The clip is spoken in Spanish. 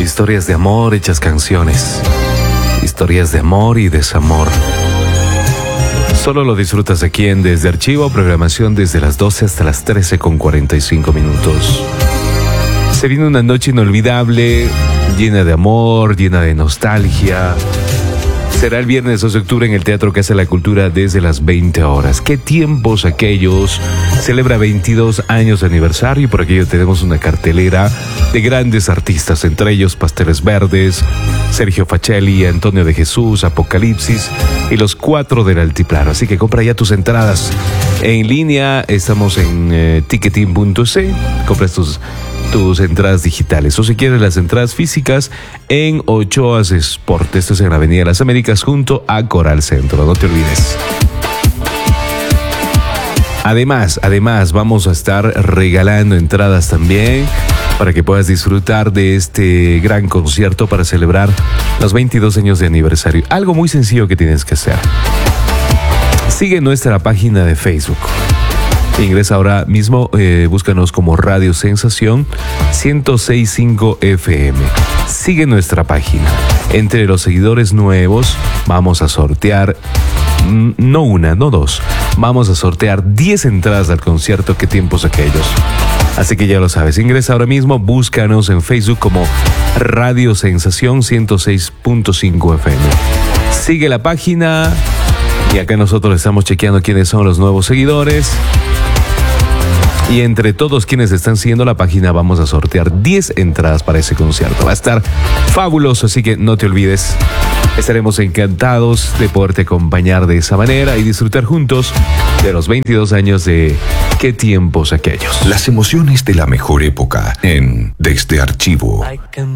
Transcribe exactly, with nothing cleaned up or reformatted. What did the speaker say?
Historias de amor hechas canciones. Historias de amor y desamor. Solo lo disfrutas aquí en Desde Archivo, programación desde las doce hasta las trece con cuarenta y cinco minutos. Se viene una noche inolvidable, llena de amor, llena de nostalgia. Será el viernes dos de octubre en el Teatro Casa de la Cultura desde las veinte horas. ¿Qué tiempos aquellos? Celebra veintidós años de aniversario y por aquello tenemos una cartelera de grandes artistas, entre ellos Pasteles Verdes, Sergio Facelli, Antonio de Jesús, Apocalipsis y los Cuatro del Altiplano. Así que compra ya tus entradas. En línea estamos en eh, ticketing punto c. Compras tus... tus entradas digitales o si quieres las entradas físicas en Ochoas Sport. Esto es en la Avenida de las Américas junto a Coral Centro, no te olvides. Además, además vamos a estar regalando entradas también para que puedas disfrutar de este gran concierto para celebrar los veintidós años de aniversario. Algo muy sencillo que tienes que hacer. Sigue nuestra página de Facebook. Ingresa ahora mismo, eh, búscanos como Radio Sensación ciento seis punto cinco F M. Sigue nuestra página. Entre los seguidores nuevos vamos a sortear, mm, no una, no dos, vamos a sortear diez entradas al concierto. ¿Qué tiempos aquellos? Así que ya lo sabes, ingresa ahora mismo, búscanos en Facebook como Radio Sensación ciento seis punto cinco F M. Sigue la página y acá nosotros estamos chequeando quiénes son los nuevos seguidores. Y entre todos quienes están siguiendo la página vamos a sortear diez entradas para ese concierto. Va a estar fabuloso, así que no te olvides. Estaremos encantados de poderte acompañar de esa manera y disfrutar juntos de los veintidós años de ¿Qué tiempos aquellos? Las emociones de la mejor época en Desde Archivo.